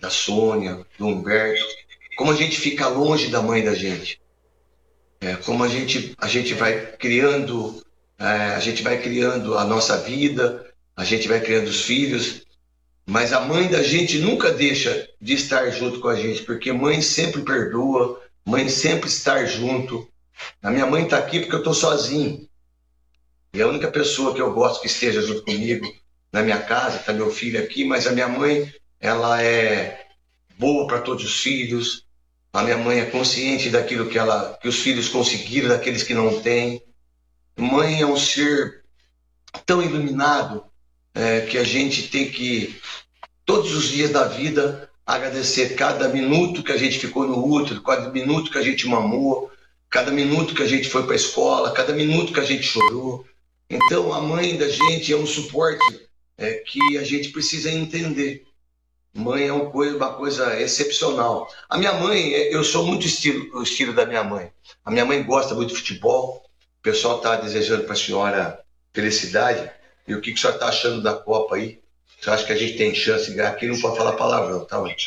da Sônia, do Humberto, como a gente fica longe da mãe da gente. Como a gente vai criando, a gente vai criando a nossa vida, a gente vai criando os filhos, mas a mãe da gente nunca deixa de estar junto com a gente, porque mãe sempre perdoa, mãe sempre está junto. A minha mãe está aqui porque eu estou sozinho. E a única pessoa que eu gosto que esteja junto comigo na minha casa, está meu filho aqui, mas a minha mãe, ela é boa para todos os filhos. A minha mãe é consciente daquilo que os filhos conseguiram, daqueles que não têm. Mãe é um ser tão iluminado que a gente tem que, todos os dias da vida, agradecer cada minuto que a gente ficou no útero, cada minuto que a gente mamou, cada minuto que a gente foi para a escola, cada minuto que a gente chorou. Então, a mãe da gente é um suporte que a gente precisa entender. Mãe é uma coisa excepcional. A minha mãe, eu sou muito o estilo da minha mãe. A minha mãe gosta muito de futebol. O pessoal está desejando para a senhora felicidade. E o que a senhora está achando da Copa aí? Você acha que a gente tem chance de ganhar? Aqui não pode falar palavrão, tá, mãe?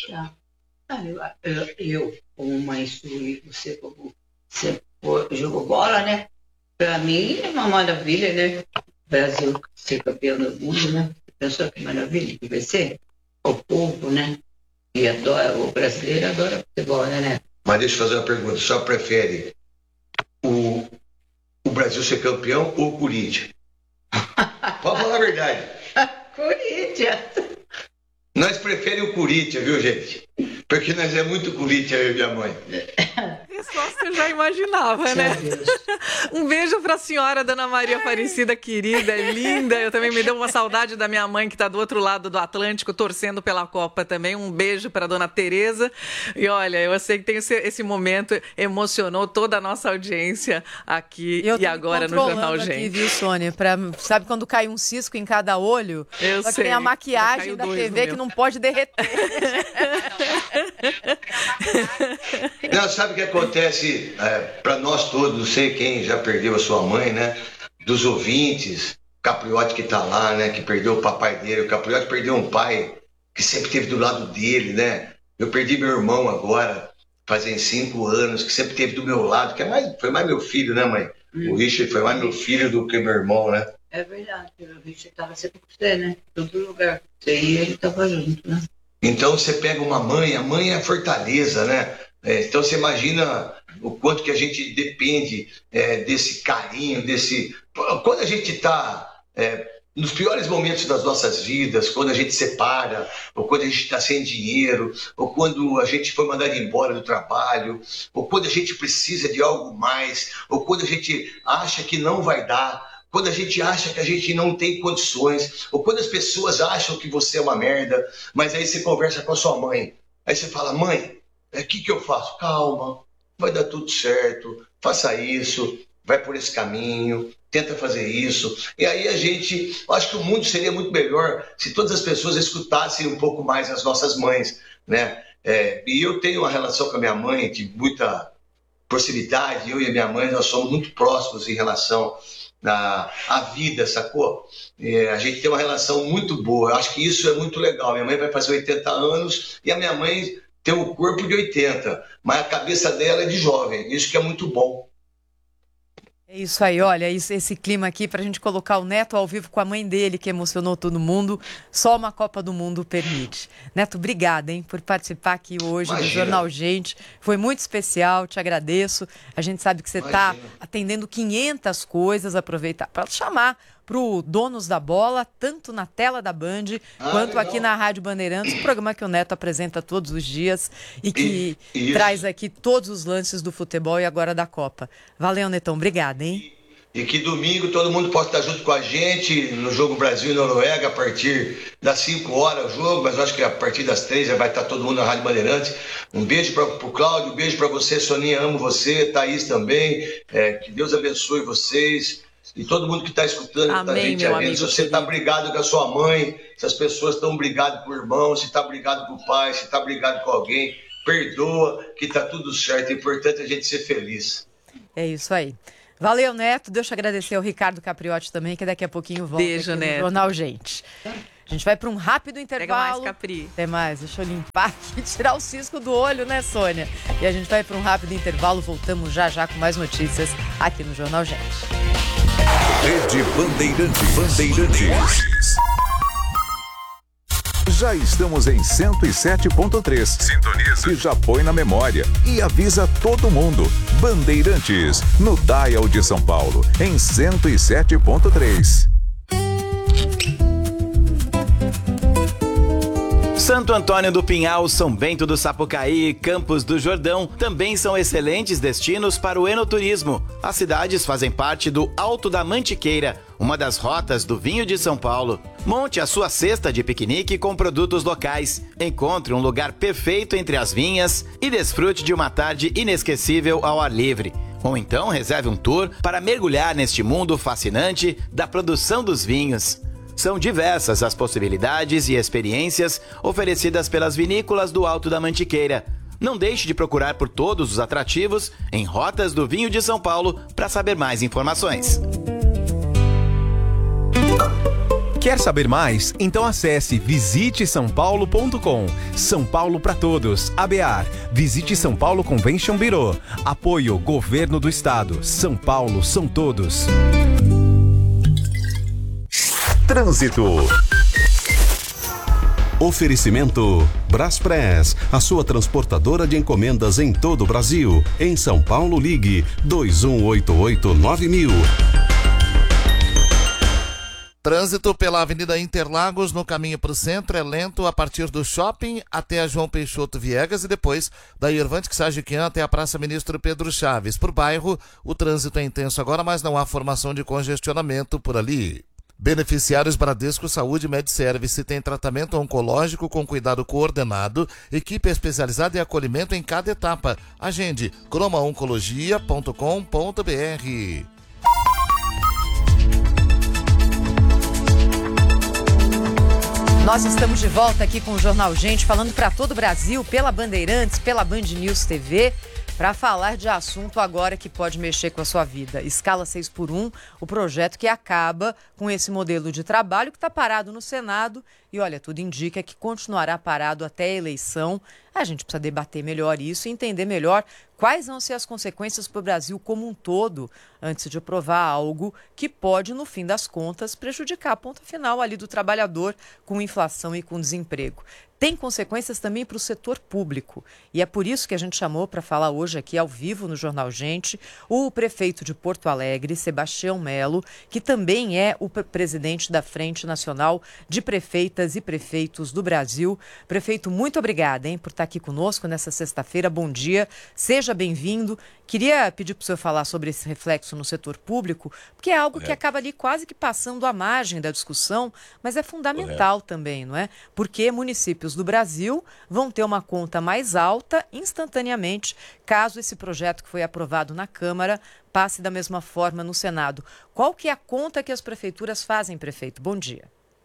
Eu, como mãe sua e você, como você jogou bola, né? Para mim é uma maravilha, né? O Brasil ser campeão do mundo, né? Pensou que maravilha que vai ser? O povo, né? E adora, o brasileiro adora futebol, né? Mas deixa eu fazer uma pergunta. Só prefere o Brasil ser campeão ou o Corinthians? Pode falar a verdade. Corinthians. Nós preferimos o Corinthians, viu, gente? Porque nós é muito Corinthians, eu e minha mãe. Resposta eu já imaginava, né? Um beijo para a senhora, Dona Maria Aparecida, querida, linda. Eu também me deu uma saudade da minha mãe, que está do outro lado do Atlântico, torcendo pela Copa também. Um beijo para a Dona Tereza. E olha, eu sei que tem esse momento, emocionou toda a nossa audiência aqui e agora no Jornal Gente. Aqui, viu, Sônia? Sabe quando cai um cisco em cada olho? Eu Só sei. que tem a maquiagem da TV que não pode derreter. Não, sabe o que acontece para nós todos, não sei quem já perdeu a sua mãe, né? Dos ouvintes, Capriotti que tá lá, né? Que perdeu o papai dele. O Capriotti perdeu um pai que sempre esteve do lado dele, né? Eu perdi meu irmão agora, fazem 5 anos, que sempre esteve do meu lado, que foi mais meu filho, né, mãe? O Richard foi mais meu filho do que meu irmão, né? É verdade, o Richard estava sempre com você, né? Em todo lugar. Você ia, ele estava junto, né? Então você pega uma mãe, a mãe é a fortaleza, né? Então você imagina o quanto que a gente depende desse carinho, Quando a gente está nos piores momentos das nossas vidas, quando a gente separa, ou quando a gente está sem dinheiro, ou quando a gente foi mandado embora do trabalho, ou quando a gente precisa de algo mais, ou quando a gente acha que não vai dar, quando a gente acha que a gente não tem condições, ou quando as pessoas acham que você é uma merda, mas aí você conversa com a sua mãe. Aí você fala, mãe, o que eu faço? Calma, vai dar tudo certo, faça isso, vai por esse caminho, tenta fazer isso. E aí acho que o mundo seria muito melhor se todas as pessoas escutassem um pouco mais as nossas mães, né? E eu tenho uma relação com a minha mãe de muita proximidade, eu e a minha mãe, nós somos muito próximos em relação a vida, sacou? A gente tem uma relação muito boa. Eu acho que isso é muito legal. Minha mãe vai fazer 80 anos e a minha mãe tem o corpo de 80, mas a cabeça dela é de jovem. Isso que é muito bom. É isso aí, olha, esse clima aqui pra gente colocar o Neto ao vivo com a mãe dele, que emocionou todo mundo. Só uma Copa do Mundo permite. Neto, obrigada, hein, por participar aqui hoje do Jornal Gente. Foi muito especial, te agradeço. A gente sabe que você está atendendo 500 coisas. Aproveitar para chamar para o Donos da Bola, tanto na tela da Band, quanto legal, aqui na Rádio Bandeirantes, um programa que o Neto apresenta todos os dias e que traz aqui todos os lances do futebol e agora da Copa. Valeu, Netão, obrigada, hein? E que domingo todo mundo possa estar junto com a gente no jogo Brasil e Noruega, a partir das 5 horas o jogo, mas eu acho que a partir das 3 já vai estar todo mundo na Rádio Bandeirantes. Um beijo para o Cláudio, um beijo para você, Soninha, amo você, Thaís também, que Deus abençoe vocês. E todo mundo que está escutando, amém, tá, gente, se você está brigado com a sua mãe, se as pessoas estão brigadas com o irmão, se está brigado com o pai, se está brigado com alguém, perdoa, que está tudo certo. É importante a gente ser feliz. É isso aí. Valeu, Neto. Deixa eu agradecer ao Ricardo Capriotti também, que daqui a pouquinho volta beijo, aqui Neto. no Jornal Gente. A gente vai para um rápido intervalo. Pega mais, Capri. Até mais, deixa eu limpar aqui, tirar o cisco do olho, né, Sônia? E a gente vai para um rápido intervalo, voltamos já com mais notícias aqui no Jornal Gente. Rede Bandeirantes. Já estamos em 107.3. Sintoniza. E já põe na memória. E avisa todo mundo. Bandeirantes, no Dial de São Paulo, em 107.3. Santo Antônio do Pinhal, São Bento do Sapucaí e Campos do Jordão também são excelentes destinos para o enoturismo. As cidades fazem parte do Alto da Mantiqueira, uma das rotas do vinho de São Paulo. Monte a sua cesta de piquenique com produtos locais. Encontre um lugar perfeito entre as vinhas e desfrute de uma tarde inesquecível ao ar livre. Ou então reserve um tour para mergulhar neste mundo fascinante da produção dos vinhos. São diversas as possibilidades e experiências oferecidas pelas vinícolas do Alto da Mantiqueira. Não deixe de procurar por todos os atrativos em Rotas do Vinho de São Paulo para saber mais informações. Quer saber mais? Então acesse visitesaopaulo.com. São Paulo para todos. ABAR. Visite São Paulo Convention Bureau. Apoio Governo do Estado. São Paulo são todos. Trânsito. Oferecimento Braspress, a sua transportadora de encomendas em todo o Brasil. Em São Paulo, ligue 2188-9000. Trânsito pela Avenida Interlagos no caminho para o centro é lento a partir do shopping até a João Peixoto Viegas e depois da Irvante Sagiquian até a Praça Ministro Pedro Chaves. Por bairro, o trânsito é intenso agora, mas não há formação de congestionamento por ali. Beneficiários Bradesco Saúde MedService tem tratamento oncológico com cuidado coordenado, equipe especializada em acolhimento em cada etapa. Agende cromaoncologia.com.br. Nós estamos de volta aqui com o Jornal Gente, falando para todo o Brasil, pela Bandeirantes, pela Band News TV, para falar de assunto agora que pode mexer com a sua vida. Escala 6x1, o projeto que acaba com esse modelo de trabalho que está parado no Senado e, olha, tudo indica que continuará parado até a eleição. A gente precisa debater melhor isso e entender melhor quais vão ser as consequências para o Brasil como um todo antes de aprovar algo que pode, no fim das contas, prejudicar a ponta final ali do trabalhador com inflação e com desemprego. Tem consequências também para o setor público. E é por isso que a gente chamou para falar hoje aqui ao vivo no Jornal Gente o prefeito de Porto Alegre, Sebastião Melo, que também é o presidente da Frente Nacional de Prefeitas e Prefeitos do Brasil. Prefeito, muito obrigada, por estar aqui conosco nessa sexta-feira. Bom dia, seja bem-vindo. Queria pedir para o senhor falar sobre esse reflexo no setor público, porque é algo que acaba ali quase que passando à margem da discussão, mas é fundamental também, não é? Porque municípios do Brasil vão ter uma conta mais alta instantaneamente, caso esse projeto que foi aprovado na Câmara passe da mesma forma no Senado. Qual que é a conta que as prefeituras fazem, prefeito? Bom dia.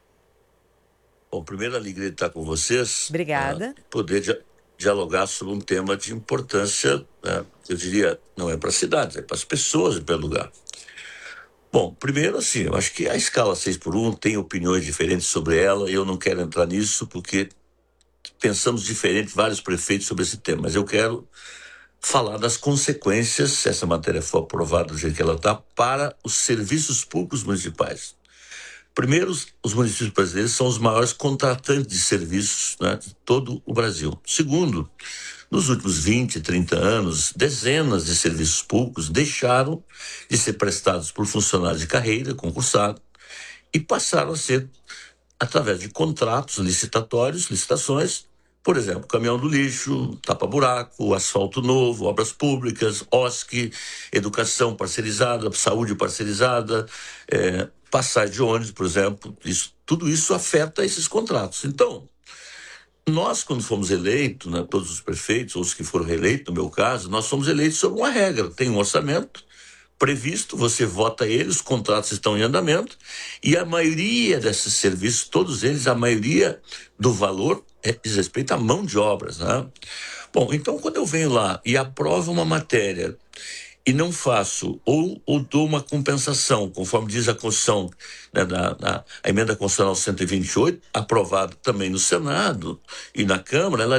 Bom, primeiro, alegria de estar com vocês. Obrigada. Poder dialogar sobre um tema de importância, eu diria, não é para a cidade, é para as pessoas e para o lugar. Bom, primeiro, assim, eu acho que a escala 6x1 tem opiniões diferentes sobre ela, e eu não quero entrar nisso porque pensamos diferente, vários prefeitos, sobre esse tema, mas eu quero falar das consequências, se essa matéria for aprovada do jeito que ela está, para os serviços públicos municipais. Primeiro, os municípios brasileiros são os maiores contratantes de serviços, de todo o Brasil. Segundo, nos últimos 20, 30 anos, dezenas de serviços públicos deixaram de ser prestados por funcionários de carreira, concursado, e passaram a ser através de contratos licitatórios, licitações, por exemplo, caminhão do lixo, tapa-buraco, asfalto novo, obras públicas, OSC, educação parcerizada, saúde parcerizada, passagem de ônibus, por exemplo. Tudo isso afeta esses contratos. Então, nós, quando fomos eleitos, todos os prefeitos, ou os que foram reeleitos, no meu caso, nós fomos eleitos sob uma regra. Tem um orçamento previsto, você vota ele, os contratos estão em andamento, e a maioria desses serviços, todos eles, a maioria do valor diz respeito à mão de obras, Bom, então quando eu venho lá e aprovo uma matéria e não faço, ou dou uma compensação, conforme diz a Constituição, né, a emenda constitucional 128, aprovada também no Senado e na Câmara, ela